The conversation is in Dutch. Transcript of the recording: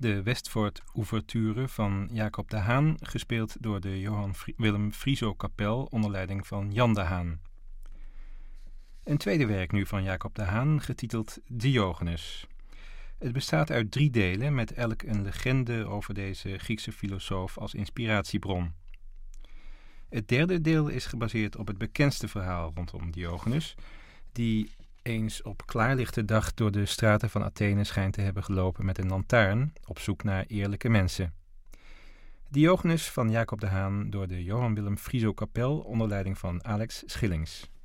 de Westfort-ouverture van Jacob de Haan, gespeeld door de Johan Willem Frieso Kapel onder leiding van Jan de Haan. Een tweede werk nu van Jacob de Haan, getiteld Diogenes. Het bestaat uit 3 delen met elk een legende over deze Griekse filosoof als inspiratiebron. Het derde deel is gebaseerd op het bekendste verhaal rondom Diogenes, die eens op klaarlichte dag door de straten van Athene schijnt te hebben gelopen met een lantaarn op zoek naar eerlijke mensen. Diogenes van Jacob de Haan door de Johan Willem Frieso Kapel onder leiding van Alex Schillings.